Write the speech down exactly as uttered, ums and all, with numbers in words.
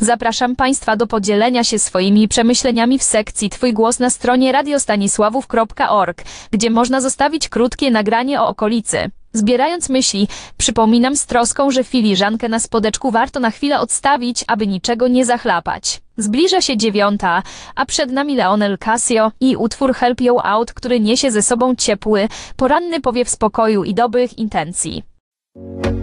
Zapraszam Państwa do podzielenia się swoimi przemyśleniami w sekcji Twój głos na stronie radiostanisławów kropka org, gdzie można zostawić krótkie nagranie o okolicy. Zbierając myśli, przypominam z troską, że filiżankę na spodeczku warto na chwilę odstawić, aby niczego nie zachlapać. Zbliża się dziewiąta, a przed nami Leonel Casio i utwór Help You Out, który niesie ze sobą ciepły, poranny powiew spokoju i dobrych intencji.